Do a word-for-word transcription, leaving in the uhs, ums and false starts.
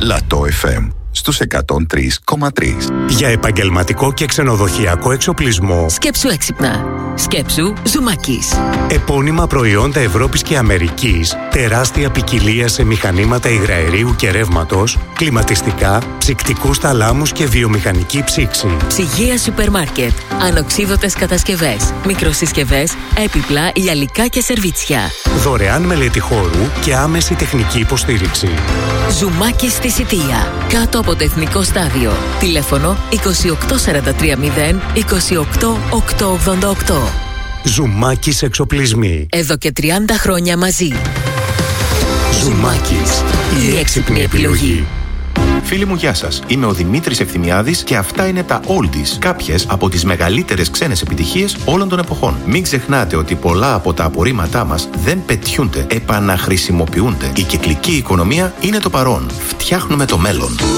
Λατό εφ εμ στους εκατόν τρία κόμμα τρία. Για επαγγελματικό και ξενοδοχειακό εξοπλισμό. Σκέψου έξυπνα. Σκέψου Ζουμάκης. Επώνυμα προϊόντα Ευρώπης και Αμερικής. Τεράστια ποικιλία σε μηχανήματα υγραερίου και ρεύματος, κλιματιστικά, ψυκτικούς θαλάμους και βιομηχανική ψήξη. Ψυγεία σούπερ μάρκετ. Ανοξίδωτες κατασκευές. Μικροσυσκευές, έπιπλα, γυαλικά και σερβίτσια. Δωρεάν μελέτη χώρου και άμεση τεχνική υποστήριξη. Ζουμάκης στη Σιτία. Κάτω από το Εθνικό Στάδιο. Τηλέφωνο είκοσι οκτώ σαράντα τρία μηδέν είκοσι οκτώ οκτακόσια ογδόντα οκτώ. Ζουμάκης εξοπλισμοί. Εδώ και τριάντα χρόνια μαζί. Ζουμάκης. Η έξυπνη επιλογή. Φίλοι μου, γεια σας. Είμαι ο Δημήτρης Ευθυμιάδης και αυτά είναι τα Oldies, κάποιες από τις μεγαλύτερες ξένες επιτυχίες όλων των εποχών. Μην ξεχνάτε ότι πολλά από τα απορρίμματά μας δεν πετιούνται, επαναχρησιμοποιούνται. Η κυκλική οικονομία είναι το παρόν. Φτιάχνουμε το μέλλον.